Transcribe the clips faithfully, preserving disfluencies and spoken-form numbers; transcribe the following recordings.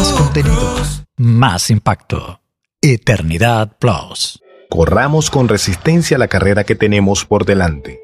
Más contenido. Más impacto. Eternidad Plus. Corramos con resistencia la carrera que tenemos por delante.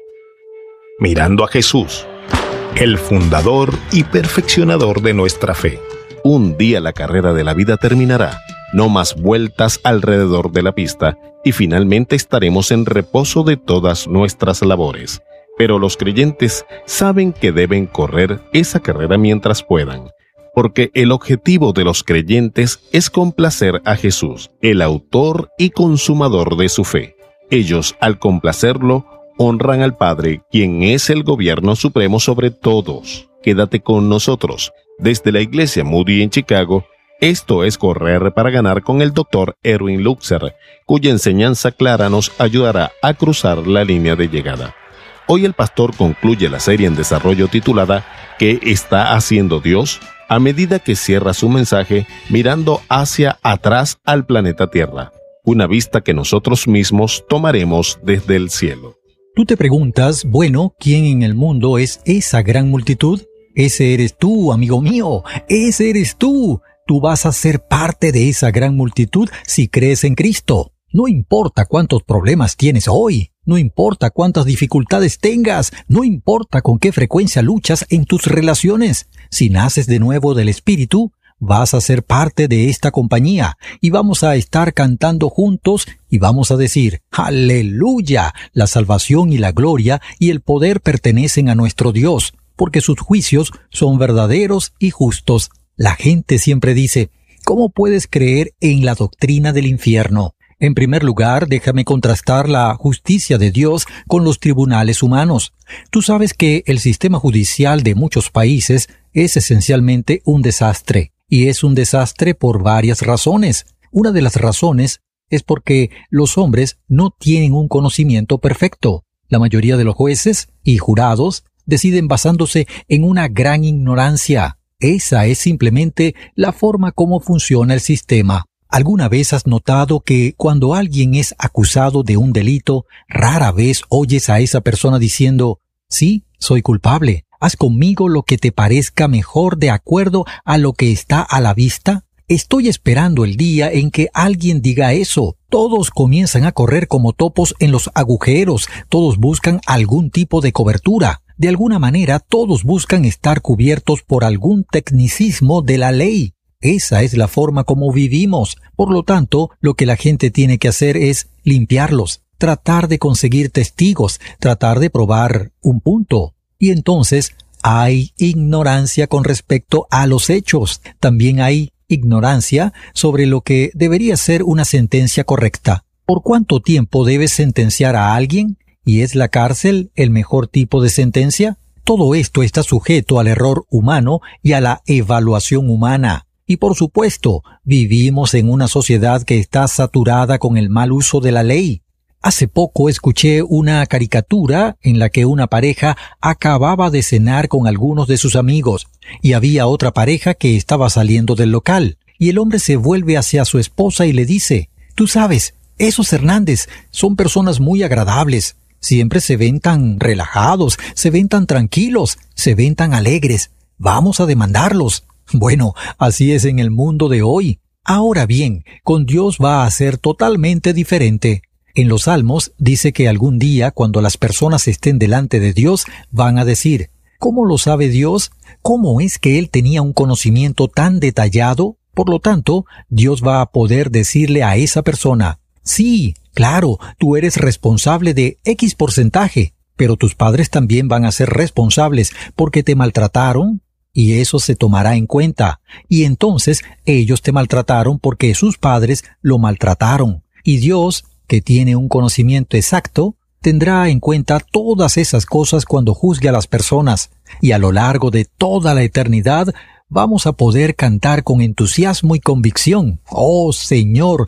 Mirando a Jesús, el fundador y perfeccionador de nuestra fe. Un día la carrera de la vida terminará, no más vueltas alrededor de la pista, y finalmente estaremos en reposo de todas nuestras labores. Pero los creyentes saben que deben correr esa carrera mientras puedan, porque el objetivo de los creyentes es complacer a Jesús, el autor y consumador de su fe. Ellos, al complacerlo, honran al Padre, quien es el gobierno supremo sobre todos. Quédate con nosotros. Desde la Iglesia Moody en Chicago, esto es Correr para Ganar con el doctor Erwin Lutzer, cuya enseñanza clara nos ayudará a cruzar la línea de llegada. Hoy el pastor concluye la serie en desarrollo titulada ¿Qué está haciendo Dios?, a medida que cierra su mensaje mirando hacia atrás al planeta Tierra, una vista que nosotros mismos tomaremos desde el cielo. Tú te preguntas, bueno, ¿quién en el mundo es esa gran multitud? Ese eres tú, amigo mío, ese eres tú. Tú vas a ser parte de esa gran multitud si crees en Cristo. No importa cuántos problemas tienes hoy, no importa cuántas dificultades tengas, no importa con qué frecuencia luchas en tus relaciones. Si naces de nuevo del Espíritu, vas a ser parte de esta compañía y vamos a estar cantando juntos y vamos a decir, ¡Aleluya! La salvación y la gloria y el poder pertenecen a nuestro Dios, porque sus juicios son verdaderos y justos. La gente siempre dice, ¿cómo puedes creer en la doctrina del infierno? En primer lugar, déjame contrastar la justicia de Dios con los tribunales humanos. Tú sabes que el sistema judicial de muchos países es esencialmente un desastre, y es un desastre por varias razones. Una de las razones es porque los hombres no tienen un conocimiento perfecto. La mayoría de los jueces y jurados deciden basándose en una gran ignorancia. Esa es simplemente la forma como funciona el sistema. ¿Alguna vez has notado que cuando alguien es acusado de un delito, rara vez oyes a esa persona diciendo, sí, soy culpable, haz conmigo lo que te parezca mejor de acuerdo a lo que está a la vista? Estoy esperando el día en que alguien diga eso. Todos comienzan a correr como topos en los agujeros, todos buscan algún tipo de cobertura. De alguna manera, todos buscan estar cubiertos por algún tecnicismo de la ley. Esa es la forma como vivimos. Por lo tanto, lo que la gente tiene que hacer es limpiarlos, tratar de conseguir testigos, tratar de probar un punto. Y entonces hay ignorancia con respecto a los hechos. También hay ignorancia sobre lo que debería ser una sentencia correcta. ¿Por cuánto tiempo debes sentenciar a alguien? ¿Y es la cárcel el mejor tipo de sentencia? Todo esto está sujeto al error humano y a la evaluación humana. Y por supuesto, vivimos en una sociedad que está saturada con el mal uso de la ley. Hace poco escuché una caricatura en la que una pareja acababa de cenar con algunos de sus amigos y había otra pareja que estaba saliendo del local. Y el hombre se vuelve hacia su esposa y le dice, «Tú sabes, esos Hernández son personas muy agradables. Siempre se ven tan relajados, se ven tan tranquilos, se ven tan alegres. Vamos a demandarlos». Bueno, así es en el mundo de hoy. Ahora bien, con Dios va a ser totalmente diferente. En los Salmos dice que algún día, cuando las personas estén delante de Dios, van a decir, ¿cómo lo sabe Dios? ¿Cómo es que Él tenía un conocimiento tan detallado? Por lo tanto, Dios va a poder decirle a esa persona, sí, claro, tú eres responsable de X porcentaje, pero tus padres también van a ser responsables porque te maltrataron, y eso se tomará en cuenta. Y entonces ellos te maltrataron porque sus padres lo maltrataron. Y Dios, que tiene un conocimiento exacto, tendrá en cuenta todas esas cosas cuando juzgue a las personas. Y a lo largo de toda la eternidad vamos a poder cantar con entusiasmo y convicción. ¡Oh, Señor!